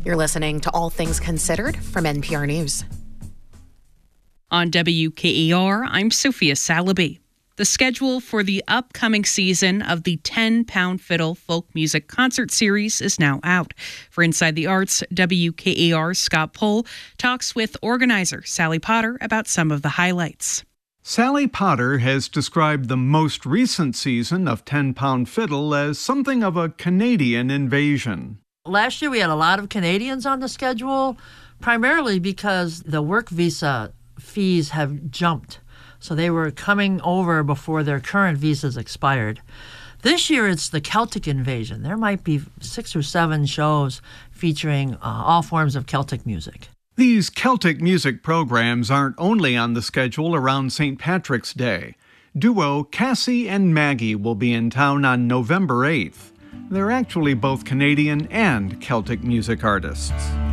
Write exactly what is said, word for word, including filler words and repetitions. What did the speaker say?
You're listening to All Things Considered from N P R News. On W K E R, I'm Sophia Salaby. The schedule for the upcoming season of the ten pound Fiddle Folk Music Concert Series is now out. For Inside the Arts, W K E R's Scott Pohl talks with organizer Sally Potter about some of the highlights. Sally Potter has described the most recent season of ten pound Fiddle as something of a Canadian invasion. Last year we had a lot of Canadians on the schedule, primarily because the work visa fees have jumped. So they were coming over before their current visas expired. This year, it's the Celtic invasion. There might be six or seven shows featuring uh, all forms of Celtic music. These Celtic music programs aren't only on the schedule around Saint Patrick's Day. Duo Cassie and Maggie will be in town on November eighth. They're actually both Canadian and Celtic music artists.